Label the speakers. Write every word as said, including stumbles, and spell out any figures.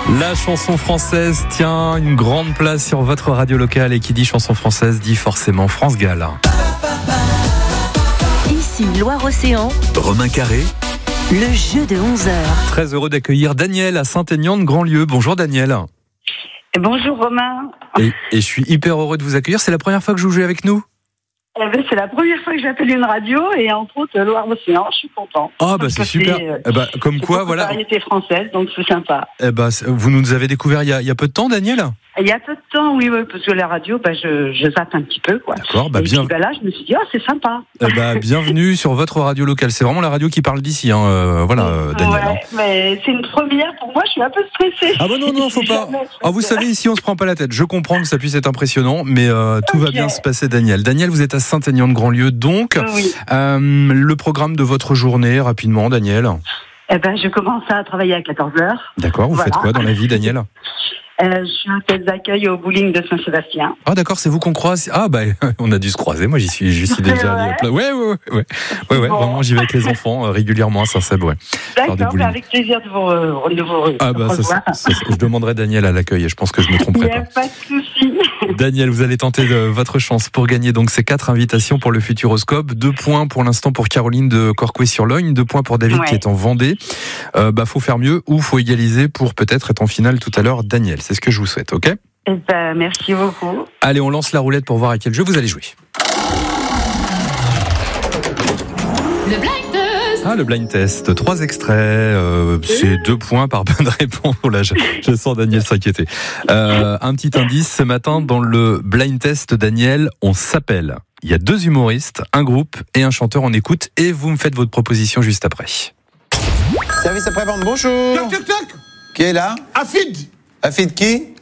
Speaker 1: La chanson française tient une grande place sur votre radio locale et qui dit chanson française dit forcément France Gall.
Speaker 2: Ici Loire-Océan.
Speaker 3: Romain Carré.
Speaker 2: Le jeu de onze heures.
Speaker 1: Très heureux d'accueillir Daniel à Saint-Aignan de Grandlieu. Bonjour Daniel.
Speaker 4: Bonjour Romain.
Speaker 1: Et, et je suis hyper heureux de vous accueillir. C'est la première fois que vous jouez avec nous ?
Speaker 4: Eh ben, c'est la première fois que j'appelle une radio et entre autres Loire-Océan, je suis content.
Speaker 1: Ah bah c'est super.
Speaker 4: Euh,
Speaker 1: eh bah, comme quoi, voilà.
Speaker 4: Variété française, donc c'est sympa.
Speaker 1: Eh bah, vous nous avez découvert il y a, il y a peu de temps, Daniel ?
Speaker 4: Il y a peu de temps, oui, oui, parce que la radio, bah, je, je zappe un petit peu, quoi.
Speaker 1: D'accord, bah
Speaker 4: et
Speaker 1: bien.
Speaker 4: puis, bah, là, je me suis dit, oh, c'est sympa.
Speaker 1: Eh bah, bienvenue sur votre radio locale. C'est vraiment la radio qui parle d'ici, hein. euh, voilà, euh, Daniel.
Speaker 4: Ouais,
Speaker 1: hein.
Speaker 4: mais c'est une première pour moi, je suis un peu stressée.
Speaker 1: Ah bah non, non, faut pas. Ah, vous savez, ici, on se prend pas la tête. Je comprends que ça puisse être impressionnant, mais euh, tout
Speaker 4: okay.
Speaker 1: va bien se passer, Daniel. Daniel, vous êtes à Saint-Aignan de Grandlieu, donc.
Speaker 4: Oui.
Speaker 1: Euh, le programme de votre journée, rapidement, Daniel.
Speaker 4: Eh ben, je commence à travailler à quatorze heures.
Speaker 1: D'accord, vous
Speaker 4: Voilà.
Speaker 1: faites quoi dans la vie, Daniel ?
Speaker 4: Euh, je suis hôtesse d'accueil au bowling de Saint-Sébastien.
Speaker 1: Ah d'accord, c'est vous qu'on croise. Ah bah on a dû se croiser. Moi j'y suis, j'y suis déjà allé. Ouais ouais ouais ouais. Ouais ouais.
Speaker 4: Bon.
Speaker 1: Vraiment j'y vais avec les enfants euh, régulièrement à Saint-Seb. Ouais.
Speaker 4: D'accord, bah avec plaisir de vous, euh, de vous
Speaker 1: Ah bah ça, ça, ça, je demanderai Daniel à l'accueil et je pense que je me
Speaker 4: Il
Speaker 1: tromperai
Speaker 4: n'y a
Speaker 1: pas.
Speaker 4: pas de souci.
Speaker 1: Daniel, vous allez tenter de, votre chance pour gagner donc ces quatre invitations pour le Futuroscope. Deux points pour l'instant pour Caroline de Corcouët-sur-Logne, deux points pour David
Speaker 4: ouais.
Speaker 1: qui est en Vendée. Euh, bah faut faire mieux ou faut égaliser pour peut-être être en finale tout à l'heure. Daniel, c'est ce que je vous souhaite, ok ?
Speaker 4: Eh ben, merci beaucoup.
Speaker 1: Allez, on lance la roulette pour voir à quel jeu vous allez jouer.
Speaker 2: Le blind test.
Speaker 1: Ah, le blind test. Trois extraits. Euh, c'est deux points par bonne réponse. Oh là, je, je sens Daniel s'inquiéter. Euh, un petit indice. Ce matin, dans le blind test, Daniel, on s'appelle. Il y a deux humoristes, un groupe et un chanteur. On écoute et vous me faites votre proposition juste après.
Speaker 5: Service après-vente, bonjour.
Speaker 6: Toc, toc, toc.
Speaker 5: Qui est là?
Speaker 6: Afid.
Speaker 5: Afid qui?